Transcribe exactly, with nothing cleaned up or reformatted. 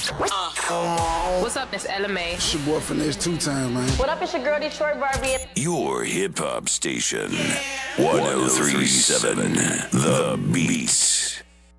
Uh. What's up, Miss Ella May? It's your boy Finesse two times, man. What up, it's your girl Detroit Barbie. Your hip hop station, one oh three point seven The Beats.